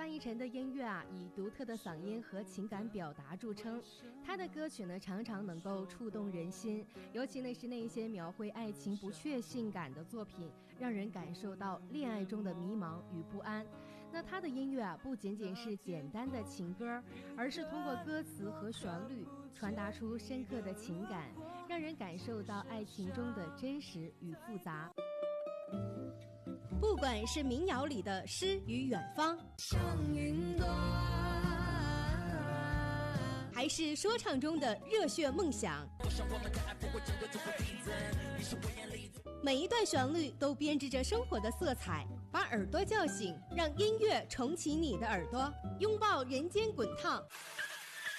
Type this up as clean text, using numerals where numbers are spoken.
范逸臣的音乐以独特的嗓音和情感表达著称，他的歌曲常常能够触动人心，尤其是那些描绘爱情不确信感的作品，让人感受到恋爱中的迷茫与不安。那他的音乐不仅仅是简单的情歌，而是通过歌词和旋律传达出深刻的情感，让人感受到爱情中的真实与复杂。不管是民谣里的诗与远方，像云端，还是说唱中的热血梦想，每一段旋律都编织着生活的色彩，把耳朵叫醒，让音乐重启你的耳朵，拥抱人间滚烫。